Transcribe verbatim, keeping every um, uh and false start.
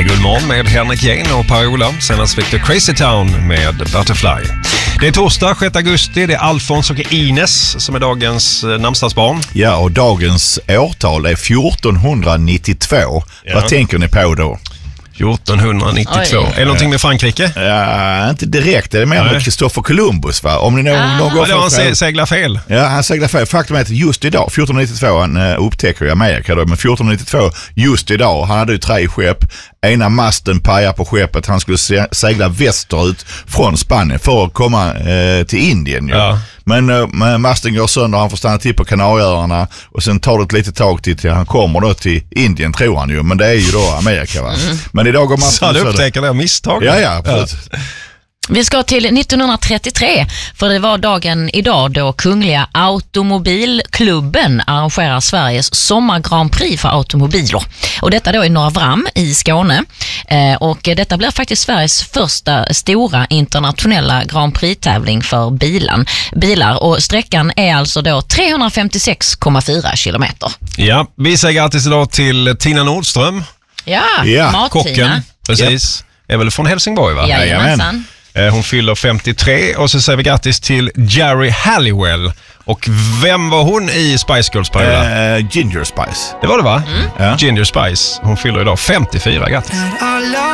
Gullmorgon med Henrik Jane och Paola. Senast fick du Crazy Town med Butterfly. Det är torsdag, sjätte augusti. Det är Alfons och Ines som är dagens namnsdagsbarn. Ja, och dagens årtal är fjortonhundranittiotvå. Ja. Vad tänker ni på då? fjortonhundranittiotvå. Oj. Är det någonting med Frankrike? Ja, inte direkt. Det är mer med Christopher Columbus, va? Om ni någon, ah. någon gång... Ja, han se, seglar fel. Ja, han seglar fel. Faktum är att just idag, fjortonhundranittiotvå, han uh, upptäcker i Amerika då, men fjortonhundranittiotvå, just idag, han hade ju tre skepp. Ena masten pajar på skeppet. Han skulle se, segla västerut från Spanien för att komma uh, till Indien. Ja. Men uh, masten går sönder, han får stanna till på Kanarieöarna och sen tar det ett litet tag till, till han kommer då till Indien, tror han ju. Men det är ju då Amerika, va? Mm. Men idag går masten... Så du upptäcker det misstag? Ja, ja, absolut. Ja. Vi ska till nittonhundratrettiotre, för det var dagen idag då Kungliga Automobilklubben arrangerar Sveriges sommar Grand Prix för automobiler. Och detta då i Norra Vram i Skåne. Eh, och detta blir faktiskt Sveriges första stora internationella Grand Prix-tävling för bilan, bilar. Och sträckan är alltså då trehundrafemtiosex komma fyra kilometer. Ja, vi säger grattis idag till Tina Nordström. Ja, ja. Mat-Tina. Kocken, precis. Yep. Är väl från Helsingborg, va? Jajamensan. Hon fyller femtiotre och så säger vi grattis till Jerry Halliwell. Och vem var hon i Spice Girls, Paola? Uh, Ginger Spice. Det var det, va? Mm. Ja. Ginger Spice. Hon fyller idag femtiofyra. Grattis.